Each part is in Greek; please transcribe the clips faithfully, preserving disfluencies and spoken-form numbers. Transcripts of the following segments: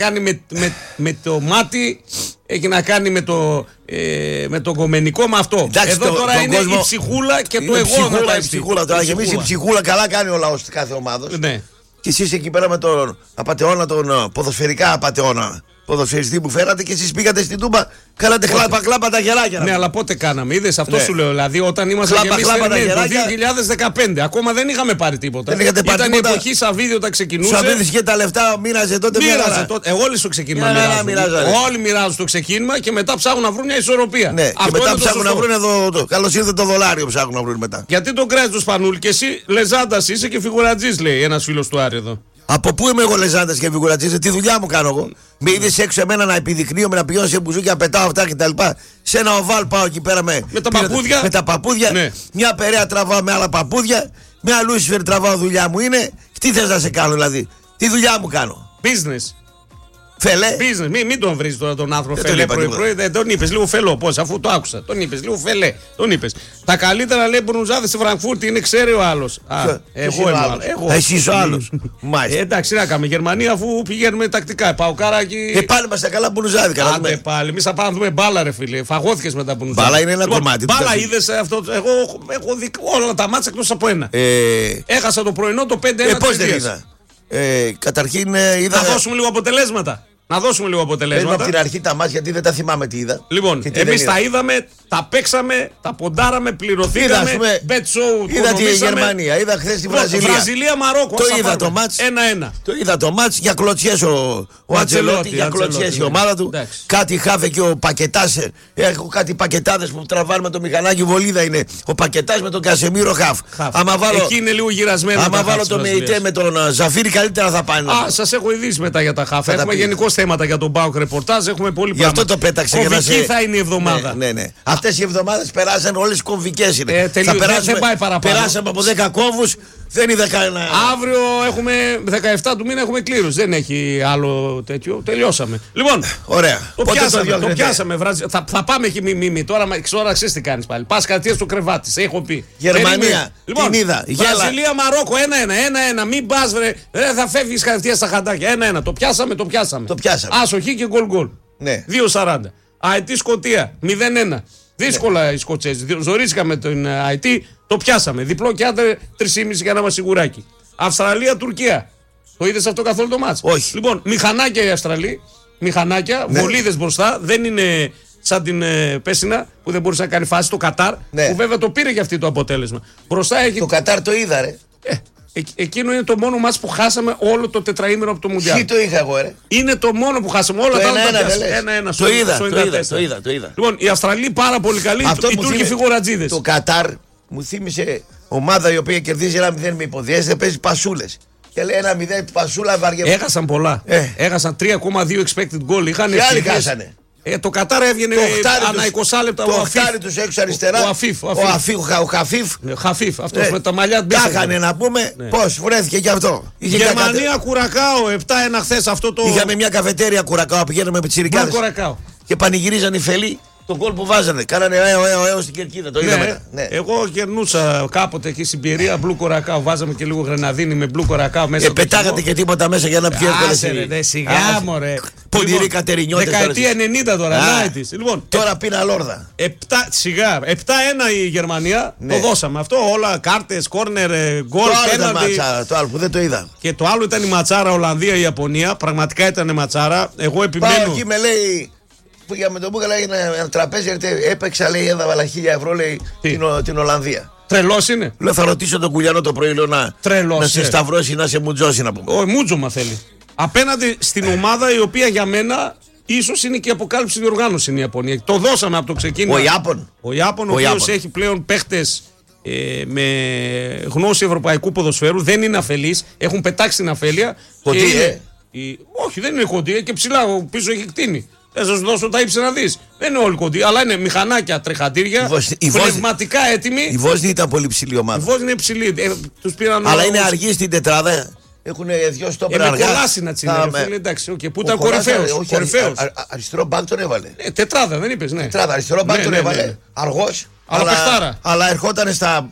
κάνει με, με, με το μάτι, έχει να κάνει με το, ε, με το κομμενικό με αυτό. Εντάξει, εδώ το, τώρα είναι κόσμο... η ψυχούλα και το εγώ ψυχούλα, να πάει. Η ψυχούλα τώρα. Και εμείς η ψυχούλα καλά κάνει ο λαός κάθε ομάδος. Ναι. Και εσείς εκεί πέρα με τον απατεώνα, τον ποδοσφαιρικά απατεώνα ποδοσφαιριστή που φέρατε και εσείς πήγατε στην Τούμπα, κάνατε χλάπα χλάπα τα γεράκια. Ναι, αλλά πότε κάναμε, είδες, αυτό ναι. σου λέω. Δηλαδή, όταν ήμασταν χλάπα, εμείς χλάπα, ναι, το γεράκια. δύο χιλιάδες δεκαπέντε, ακόμα δεν είχαμε πάρει τίποτα. Δεν είχατε πάρει Ήταν τίποτα. η εποχή Σαββίδη όταν ξεκινούσε. Σαββίδης και τα λεφτά μοίραζε τότε. Μοίραζε τότε. Εγώ όλοι στο ξεκίνημα μοιράζουν. Όλοι μοιράζουν στο ξεκίνημα και μετά ψάχνουν να βρουν μια ισορροπία. Ναι, και μετά ψάχνουν να βρουν εδώ. Καλώς ήρθε το δολάριο ψάχνουν να βρουν μετά. Γιατί τον κράζει το Σπανούλη και εσύ λεζάντας είσαι και φιγουρατζής, λέει ένας φίλος του Άρη εδώ. Από πού είμαι εγώ λεζάντας και φιγουρατζής, τι δουλειά μου κάνω εγώ. Με είδες έξω εμένα να επιδεικνύομαι, να πηγαίνω σε μπουζούκια, πετάω αυτά κτλ. Σε ένα οβάλ πάω εκεί πέρα με, με τα παππούδια. Με τα παππούδια. Ναι. Μια περαία τραβάω με άλλα παππούδια. Μια Λούσιφερ τραβάω, δουλειά μου είναι. Τι θες να σε κάνω δηλαδή, τι δουλειά μου κάνω. Business. Φελέ. Business. Μην, μην τον βρει τώρα τον άνθρωπο. Φελέ πρωί-πρωί. Δεν τον είπε λίγο φελό. Πώς, αφού το άκουσα. Τον είπε λίγο φελέ. Τον είπε. Τα καλύτερα λέει μπουρνουζάδε στη Φραγκφούρτη είναι, ξέρει ο άλλο. Εγώ είμαι. Εσύ είσαι ο άλλο. Ε, εντάξει, να κάνουμε Γερμανία αφού πηγαίνουμε τακτικά. Πάω κάρακι. Ε, πάλι είμαστε καλά μπουρνουζάδικα. Άντε πάλι. Εμεί θα πάμε να δούμε μπάλα, ρε φίλε. Φαγώθηκε με τα μπουρνουζάδικα. Μπάλα είναι ένα λοιπόν, κομμάτι. Μπάλα είδε αυτό. Εγώ έχω δει όλα τα μάτσα εκτό από ένα. Ε... Έχασα το πρωινό το πέντε ένα. Ε, πώς δεν είδα. Ε, καταρχήν ε, είδα. Να δώσουμε λίγο αποτελέσματα. Να δώσουμε λίγο αποτελέσματα. Πες από την αρχή τα μάτια γιατί δεν τα θυμάμαι τι είδα. Λοιπόν, εμείς τα είδαμε, τα παίξαμε, τα ποντάραμε, πληρωθήκαμε. Bet show. Είδα τη Γερμανία, είδα χθες τη Βραζιλία. Βραζιλία, Μαρόκο. Το είδα το μάτς. ένα-ένα. Το είδα το μάτς για κλωτσιές ο, ο Αντζελότη, για κλωτσιές η ομάδα του. Εντάξει. Κάτι χάφε και ο Πακετάς. Έχω κάτι πακετάδες που τραβάνε με το μηχανάκι, βολίδα είναι. Ο Πακετάς με τον Κασεμίρο χαφ. Εκεί είναι λίγο γυρασμένο. Άμα βάλω το Μεϊτέ με τον Ζαφίρι, καλύτερα θα πάνε. Α, σας έχω ειδήσει μετά για τα χαφ. Έχουμε γενικώ θέματα για τον Μπάουκ ρεπορτάζ, έχουμε πολύ πράγματα. Γι' αυτό το πέταξε για να σε... θα είναι η εβδομάδα. Ναι, ναι, ναι. Αυτές οι εβδομάδες περάσαν όλες κομβικές είναι. Ε, τελείω, θα περάσουμε, δεν πάει παραπάνω. Περάσαμε από δέκα κόμβους, δεν είδα κανένα. Αύριο έχουμε δεκαεφτά του μήνα έχουμε κλήρωση. Δεν έχει άλλο τέτοιο. Τελειώσαμε. Λοιπόν, ωραία. Το Πότε πιάσαμε. Το, το πιάσαμε βράζι... θα, θα πάμε εκεί μη, μη, μη. Τώρα ξώρα ξέρεις τι κάνεις πάλι. Πας κατευθείαν στο κρεβάτι. Σε έχω πει. Γερμανία. Λοιπόν, την είδα. Βραζιλία, Μαρόκο. ένα-ένα. ένα-ένα. Μην πας βρε. Δεν θα φεύγεις κατευθείαν στα χαντάκια. ένα-ένα. Το πιάσαμε, το πιάσαμε. Το πιάσαμε. Άσοχη και γκολ γκολ. Ναι. δύο σαράντα. Αετή Σκωτία μηδέν ένα. Δύσκολα ναι. Οι Σκοτσέζοι. Ζορίστηκαν με τον Αετή. Το πιάσαμε. Διπλό και άντε τρία κόμμα πέντε για να μας σιγουράκι. Αυστραλία, Τουρκία. Το είδες αυτό καθόλου το μάτς? Όχι. Λοιπόν, μηχανάκια οι Αυστραλοί. Μηχανάκια, ναι. Βολίδες μπροστά. Δεν είναι σαν την ε, Πέσινα που δεν μπορούσε να κάνει φάση. Το Κατάρ. Ναι. Που βέβαια το πήρε για αυτή το αποτέλεσμα. Μπροστά έχει. Το Κατάρ το είδα, ρε. Ε, ε, εκείνο είναι το μόνο μάτς που χάσαμε όλο το τετραήμερο από το Μουντιάλ. Τι το είχα εγώ, ρε. Είναι το μόνο που χάσαμε. Όλα τα άλλα τα πιάσαμε. Ένα-ένα. Το είδα, το είδα, το είδα, το είδα. Λοιπόν, οι Αυστραλοί πάρα πολύ καλοί. Οι Τούρκοι φιγουρατζίδες. Το Κατάρ μου θύμισε ομάδα η οποία κερδίζει ένα μηδέν με υποδιές, δεν παίζει πασούλες. Και λέει ένα μηδέν πασούλα βαριέμαι. Έχασαν πολλά. Ε. Έχασαν τρία κόμμα δύο expected goal. Είχαν και άλλοι χάσανε. Ε, το Κατάρ έβγαινε ανά είκοσι λεπτά. Το οχτάρι τους έξω αριστερά. Ο Αφίφ. Ο, Αφίφ, ο Χαφίφ. Ναι, Χαφίφ, αυτός ναι. Με τα μαλλιά του. Κάχανε να πούμε ναι. Πώς βρέθηκε και αυτό. Είχε Γερμανία κατε... Κουρακάο. επτά ένα χθες αυτό το. Είχαμε μια καφετέρια Κουρακάο. Πηγαίναμε με τσιρικάδες. Και πανηγυρίζαν οι φελοί. Τον γκολ που βάζανε. Κάνανε έω, έω, έω στην κερκίδα. Το είδαμε. Ναι, ναι. Εγώ γερνούσα κάποτε εκεί στην Πιερία μπλου κορακάο. Βάζαμε και λίγο γρεναδίνη με μπλου κορακάο μέσα. Ε, πετάγατε και τίποτα μέσα για να πιει εύκολα. Ναι, σιγά μωρέ. Πονηρή κατερινιώτε. Δεκαετία ενενήντα τώρα. Λοιπόν, τώρα πίνα λόρδα. Σιγά. επτά ένα η Γερμανία. Το δώσαμε αυτό. Όλα κάρτες, κόρνερ, γκολ, πέναλτι. Το άλλο που δεν το είδα. Και το άλλο ήταν η ματσάρα Ολλανδία-Ιαπωνία. Πραγματικά ήταν ματσάρα. Εγώ επιμένω. Πάω εκεί με λέει. Για με τον Μπούκα λέει ένα τραπέζι, έπαιξα, λέει, έδαβα χίλια ευρώ, λέει, την, την Ολλανδία. Τρελός είναι. Λέω, θα ρωτήσω τον Κουλιανό το πρωί, λέω, να, να σε σταυρώσει, να σε μουτζώσει, να πούμε. Ο μούτζωμα θέλει. Απέναντι στην ομάδα η οποία για μένα ίσως είναι και η αποκάλυψη διοργάνωση είναι η Ιαπωνία. Το δώσαμε από το ξεκίνημα. Ο Ιάπων. Ο Ιάπων, ο, ο οποίος έχει πλέον παίχτες ε, με γνώση ευρωπαϊκού ποδοσφαίρου, δεν είναι αφελής, έχουν πετάξει την αφέλεια. Κοντή, ε. η... Όχι, δεν είναι κοντή, και ψηλά πίσω έχει κτίνει. Θα σας δώσω τα ύψη να δεις. Δεν είναι όλοι κοντοί, αλλά είναι μηχανάκια, τρεχατήρια, πνευματικά έτοιμοι. Η Βόσνη ήταν πολύ ψηλή ομάδα. Η Βόσνη είναι ψηλή. Ε, τους πήραν αλλά είναι αργή στην τετράδα. Έχουν δυο στόπερ αργά. Είναι κολάσινα τσινέ. Εντάξει, okay. Που ήταν κορυφαίος. Αριστερό μπακ τον έβαλε. Ε, τετράδα δεν είπες, ναι. Τετράδα, αριστερό μπακ τον έβαλε. Αργός. Αλλά, αλλά ερχόταν στα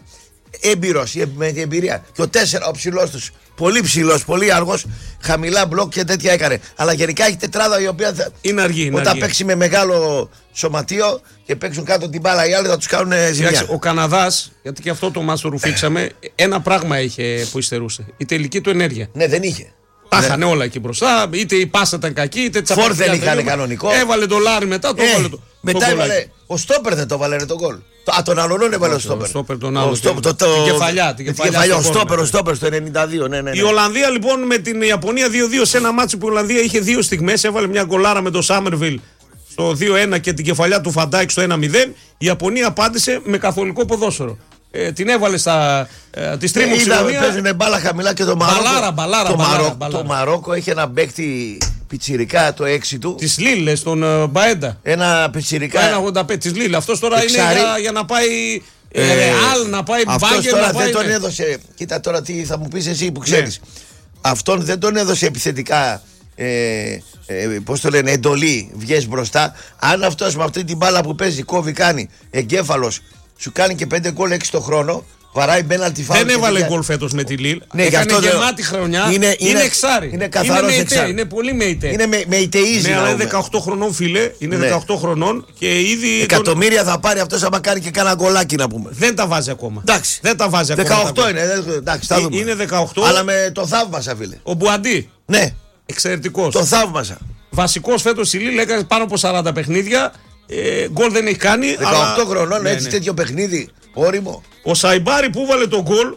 έμπειρος με την εμπειρία. Και ο τέσσερα, ο ψηλός τους, πολύ ψηλός, πολύ αργός, χαμηλά μπλοκ και τέτοια έκανε. Αλλά γενικά έχει τετράδα η οποία θα, είναι αργή, είναι όταν αργή. παίξει με μεγάλο σωματείο και παίξουν κάτω την μπάλα οι άλλοι θα τους κάνουν ζημιά. Ο Καναδάς, γιατί και αυτό το μας το ρουφήξαμε, ένα πράγμα είχε που υστερούσε. Η τελική του ενέργεια. Ναι, δεν είχε. Τα είχαν όλα εκεί μπροστά, είτε η πάσα ήταν κακή, είτε τσαπάκι. Φόρ δεν είχαν κανονικό. Έβαλε το Λάρι μετά, το ε, έβαλε το. Μετά το έβαλε. Ο Στόπερ δεν το έβαλε το γκολ. Α, τον Αλωνών έβαλε ο Στόπερ. Ο Στόπερ τον άλλο. Την κεφαλιά. Την κεφαλιά. Ο Στόπερ, ο Στόπερ στο ενενήντα δύο. Ναι, ναι, ναι. Η Ολλανδία λοιπόν με την Ιαπωνία δύο δύο σε ένα μάτσο που η Ολλανδία είχε δύο στιγμές. Έβαλε μια γκολάρα με το Σάμερβιλ στο δύο ένα και την κεφαλιά του Φαντάικ στο ένα μηδέν. Η Ιαπωνία απάντησε με καθολικό ποδόσφαιρο. Ε, την έβαλε στα. Ε, τη στρίμωξε. Είδα, παίζουν μπάλα χαμηλά και το Μαρόκο. Μπαλάρα, μπαλάρα, το, μπαλάρα, Μαρόκο, μπαλάρα. το Μαρόκο έχει ένα παίκτη πιτσιρικά το έξι του. Τη Λίλε, τον uh, Μπαέντα. Ένα πιτσιρικά. ένα ογδόντα πέντε τη Λίλε. Αυτό τώρα Εξάρι. είναι για, για να πάει. Ε, Ρεάλ, να πάει Μπάγκερ. Τώρα να πάει, δεν τον ναι. έδωσε. Κοίτα τώρα τι θα μου πει εσύ που ξέρει. Ναι. Αυτόν δεν τον έδωσε επιθετικά. Ε, ε, πώς το λένε, εντολή, βγες μπροστά. Αν αυτός με αυτή την μπάλα που παίζει, κόβει, κάνει εγκέφαλος, σου κάνει και πέντε γκολ έξι το χρόνο, βαράει πέναλτι φάουλ. Δεν έβαλε γκολ φέτος με τη Λίλ. Ναι, έκανε αυτό γεμάτη χρονιά. Είναι, είναι, είναι εξάρι. Είναι καθαρός είναι εξάρι. Είναι πολύ μεϊτέ. Είναι με, μεϊτεΐζι. Ναι, αλλά είναι δεκαοκτώ χρονών, φίλε. Είναι ναι. δεκαοκτώ χρονών και ήδη. Εκατομμύρια τον... θα πάρει αυτός άμα κάνει και κάνα γκολάκι να πούμε. Δεν τα βάζει ακόμα. Εντάξει. Δεν τα βάζει ακόμα. δεκαοκτώ είναι. Εντάξει, θα δούμε. Είναι δεκαοκτώ. Αλλά με το θαύμασα, φίλε. Ο Μπουαντί. Ναι. Εξαιρετικός. Το θαύμασα. Βασικός φέτος η Λίλ, έκανε πάνω από σαράντα παιχνίδια. Ε, γκολ δεν έχει κάνει. δεκαοκτώ αλλά... χρονών, ναι, έτσι ναι. τέτοιο παιχνίδι. Όριμο. Ο Σαϊμπάρη που βάλε τον γκολ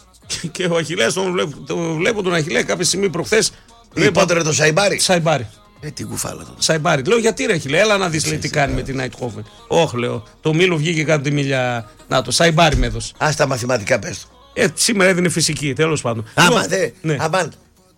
και ο Αχιλλέας τον βλέπω, τον, βλέπω τον Αχιλλέα κάποια στιγμή προχθές. Είπατε το Σαϊμπάρη. Σαϊμπάρη. Ε, τι κουφάλα το. Σαϊμπάρη. Λέω γιατί ρε Αχιλλέα, έλα να δεις λέει, τι κάνει με την Αιτχόφεν. Όχι, λέω. Το Μήλο βγήκε κάτω τη μίλια. Να το, Σαϊμπάρη με έδωσε. Α τα μαθηματικά πες του. Ε, σήμερα έδινε φυσική, τέλος πάντων. Άμα δε. Ναι. Αμάν.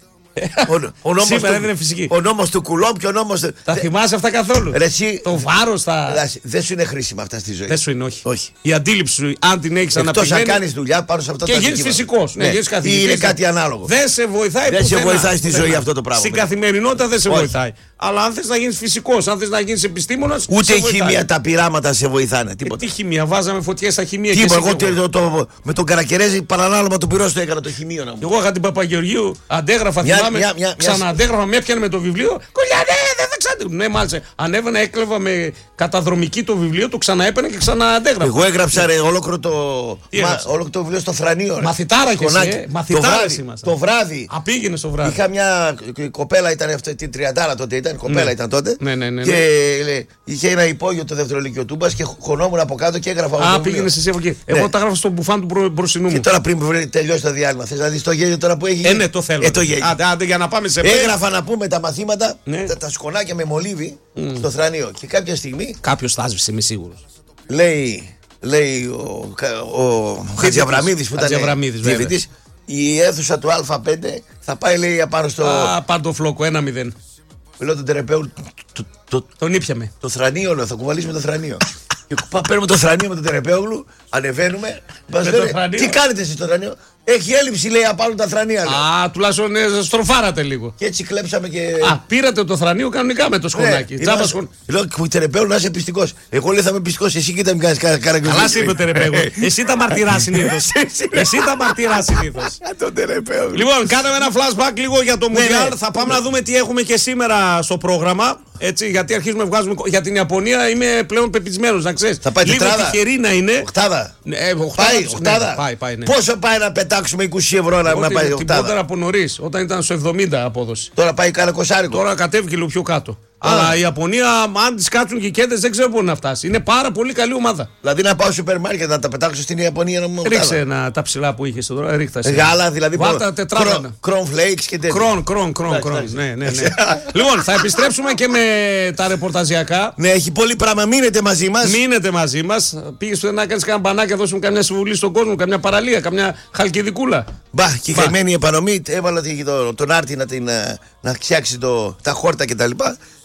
Ο, ο, νόμος σήμερα του, έδινε φυσική. Ο νόμος του Κουλόμπ και ο νόμος. Τα θυμάσαι αυτά καθόλου. Ρε, εσύ, το βάρος τα. Δεν σου είναι χρήσιμα αυτά στη ζωή. Δεν σου είναι, όχι. όχι. Η αντίληψη σου, αν την έχει αναπτυγμένη. Εκτός αν κάνεις δουλειά πάνω σε αυτά και τα γίνεις φυσικός. Ναι, γίνεις καθηγητής. Είναι κάτι ανάλογο. Δεν σε βοηθάει. Δεν σε βοηθάει στη ζωή αυτό το πράγμα. Στην καθημερινότητα δεν σε βοηθάει. Αλλά αν θες να γίνεις φυσικός, αν θες να γίνεις επιστήμονας. Ούτε η χημεία, τα πειράματα σε βοηθάνε. Τι χημεία, βάζαμε φωτιές στα χημεία. Τι εγώ με τον Καρακερέζη παρανάλωμα του πυρός το έκανα το χημείο να μου. Εγώ είχα την Παπαγεωργίου, αντέγραφα, θυμάμαι. Ξαναντέγραφα, με έπιανε με το βιβλίο. Κουλιανέ, δεν θα ξανά. Ναι, μάλιστα. Ανέβαινα, έκλεβα με καταδρομική το βιβλίο, το ξαναέπαινα και ξανααντέγραφα. Εγώ έγραψα ρε, ολόκληρο το, μα, ολόκληρο το βιβλίο στο θρανείο. Ρε. Μαθητάρα και εσύ, ε. Μαθητάρα το βράδυ. Απήγαινε στο βράδυ. Είχα μια κοπέλα, ήταν αυτή την τριαντάρα τότε, ήταν κοπέλα ναι. ήταν τότε. Ναι, ναι, ναι, ναι. Και λέει, είχε ένα υπόγειο το δευτερολυκείο τούμπας και χωνόμουν από κάτω και έγραφα. Α, πήγαινε εσύ από εκεί. Ναι. Εγώ τα έγραφα στον μπουφάν του μπροστινού μου. Και τώρα πριν τελειώσει το διάλειμμα, θε να δει το γέλιο τώρα που έχει. Ε, ναι, το θέλω. Ε, το γέλιο. Άντε, άντε, για να πάμε σε έγραφα να πούμε τα μαθήματα, ναι. τα, τα σκονάκια με μολύβι mm. στο θρανείο. Και κάποια στιγμή. Κάποιο θα έσβησε, είμαι σίγουρο. Λέει, λέει ο, ο, ο Χατζιαβραμίδης που ήταν διευθυντής, η αίθουσα του Α πέντε θα πάει λέει απάνω στο. Α, παντοφλόκο, ένα μηδέν. Λέω τον Τερεπέου. Το, το, τον ήπιαμε. Το θρανείο, λέω, θα κουβαλήσουμε το θρανείο. Και παίρνουμε το θρανείο με τον Τερεπέογλου, ανεβαίνουμε. Μας λένε, τι κάνετε εσείς στο θρανείο. Έχει έλλειψη λέει απάνω τα θρανεία. Λέει. Α, τουλάχιστον ε, στροφάρατε λίγο. Και έτσι κλέψαμε και. Α, πήρατε το θρανείο κανονικά με το σκονάκι. Ναι, Τζάμπα σκον... Λέω και Τερεπέου να είσαι πιστικός. Εγώ λέω θα είμαι πιστικός, εσύ κοίτα μην κάνεις καραγκιόζη. Καλά σε είπε ο Τερεπέου. Εσύ τα μαρτυρά συνήθως. Εσύ τα μαρτυρά συνήθως. Λοιπόν, κάναμε ένα flashback λίγο για το Μουντιάλ. Θα πάμε να δούμε τι έχουμε και σήμερα στο πρόγραμμα. Έτσι, γιατί αρχίζουμε να βγάζουμε. Για την Ιαπωνία είμαι πλέον πεπισμένος, να ξέρεις. Θα πάει λίγο τετράδα. Τυχερή να είναι. Οχτάδα. Ε, πάει, οχτάδα. Ναι, πάει, πάει, ναι. Πόσο πάει να πετάξουμε είκοσι ευρώ να, να πάει οχτάδα. Την από νωρίς, όταν ήταν στο εβδομήντα απόδοση. Τώρα πάει κάνα κοσάρικο. Τώρα κατέβηκε λίγο πιο κάτω. Α. Αλλά η Ιαπωνία, αν τις κάτσουν και οι κέντες, δεν ξέρω πού να φτάσει. Είναι πάρα πολύ καλή ομάδα. Δηλαδή να πάω στο σούπερ μάρκετ να τα πετάξω στην Ιαπωνία να μου ρίξε ένα, τα ψηλά που είχε τώρα. Ρίχτα. Γάλα δηλαδή. Βάλτα τετράδα. Κρον φλέιξ και τέτοια. Κρον, κρον, κρον. κρον. Ναι, ναι, ναι. Λοιπόν, θα επιστρέψουμε και με τα ρεπορταζιακά. Ναι, έχει πολύ πράγμα. Μείνετε μαζί μας. Μείνετε μαζί μας. Πήγε στο να κάνει κανένα μπανάκι, να δώσουμε καμιά συμβουλή στον κόσμο, καμιά παραλία, καμιά χαλκιδικούλα. Μπα, και η χαμένη επανομή έβαλα τον Άρτη να, την, να φτιάξει το, τα χόρτα κτλ.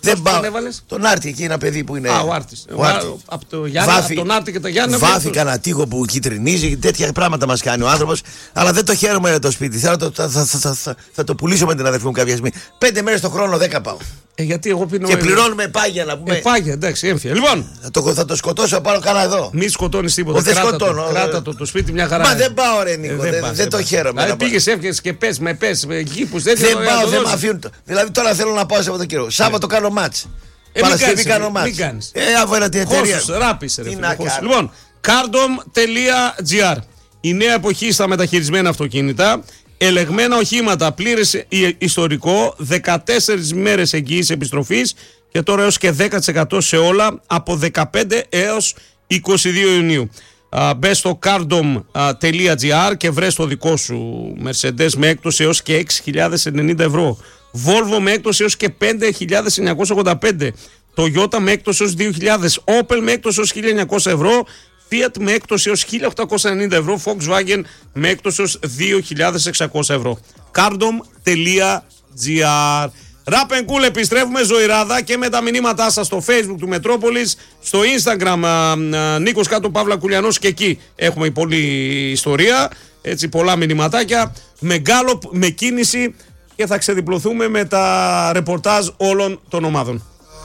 Δεν πάω. Έβαλες? Τον Άρτη, εκεί ένα παιδί που είναι. Α, ο Άρτης. Από το Γιάννη, Βάφη, από τον Άρτη και το Γιάννη. Βάφει κανένα τείχο που κυτρινίζει, τέτοια πράγματα μας κάνει ο άνθρωπος. Αλλά δεν το χαίρομαι για το σπίτι. Θέλω, το, θα, θα, θα, θα, θα το πουλήσω με την αδερφή μου κάποια στιγμή. Πέντε μέρες το χρόνο, δέκα πάω. Ε, γιατί εγώ πίνω. Και πληρώνουμε πάγια να πούμε. Ε, πάγια, εντάξει, έμφυα. Λοιπόν. Θα το, θα το σκοτώσω πάνω κάνα εδώ. Μη σκοτώνει τίποτα. Δεν κράτα σκοτώνω. Το, κράτα το, το σπίτι μια χαρά. Μα δεν πάω, ρε Νίκο. Ε, δεν, δεν, δεν το χαίρομαι. Δηλαδή πήγε, έφυγε και πε με πε με γήπου. Δεν πάω, δεν με αφήνουν. Δηλαδή τώρα θέλω να πάω σε αυτό το καιρό. Σάββατο κάνω μάτς. Ε, Παρασκευή κάνω μάτς. Μην κάνεις. Ε, αφού την εταιρεία. Ράπησε, ρε φίλε. Λοιπόν, κάρντομ τελεία τζι άρ. Η νέα εποχή στα μεταχειρισμένα αυτοκίνητα. Ελεγμένα οχήματα, πλήρες ιστορικό, δεκατέσσερις μέρες εγγύης επιστροφής και τώρα έως και δέκα τοις εκατό σε όλα από δεκαπέντε έως είκοσι δύο Ιουνίου. Uh, μπες στο κάρντομ τελεία τζι άρ και βρες το δικό σου Mercedes με έκπτωση έως και έξι χιλιάδες ενενήντα ευρώ, Volvo με έκπτωση έως και πέντε χιλιάδες εννιακόσια ογδόντα πέντε, Toyota με έκπτωση έως δύο χιλιάδες, Opel με έκπτωση έως χίλια εννιακόσια ευρώ, Fiat με έκπτωση έως χίλια οκτακόσια ενενήντα ευρώ, Volkswagen με έκπτωση έως δύο χιλιάδες εξακόσια ευρώ. κάρντομ τελεία τζι άρ. Rap and Cool, επιστρέφουμε ζωηράδα και με τα μηνύματά σας στο Facebook του Μετρόπολης, στο Instagram α, α, Νίκος κάτω Παύλα Κουλιανός, και εκεί έχουμε πολλή ιστορία, έτσι, πολλά μηνυματάκια, με γκάλοπ, με κίνηση, και θα ξεδιπλωθούμε με τα ρεπορτάζ όλων των ομάδων.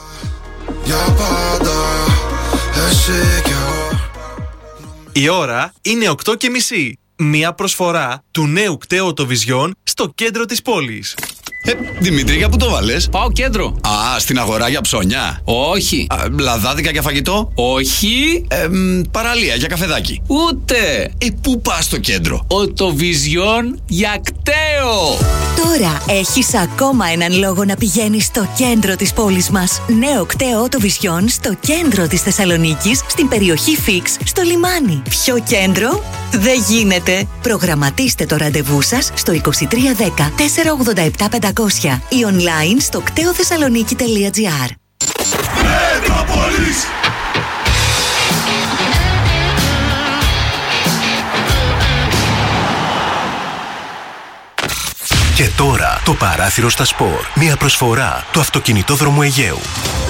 Η ώρα είναι οκτώ και μισή. Μία προσφορά του νέου κταίου Autovision στο κέντρο της πόλης. Ε, Δημήτρη, για πού το βάλες? Πάω κέντρο. Α, στην αγορά για ψώνια. Όχι. Α, λαδάδικα για φαγητό. Όχι. Ε, μ, παραλία για καφεδάκι. Ούτε. Ε, πού πας στο κέντρο? Autovision για κταίο. Τώρα έχεις ακόμα έναν λόγο να πηγαίνεις στο κέντρο της πόλης μας. Νέο κταίο Autovision στο κέντρο της Θεσσαλονίκης, στην περιοχή Φίξ, στο λιμάνι. Ποιο κέντρο? Δεν γίνεται. Προγραμματίστε το ραντεβού σας στο είκοσι τρία δέκα τετρακόσια ογδόντα επτά πεντακόσια ή online στο κταίοθεσσαλονίκη τελεία τζι άρ. Μετρόπολης. Και τώρα το παράθυρο στα σπορ. Μια προσφορά του Αυτοκινητόδρομου Αιγαίου.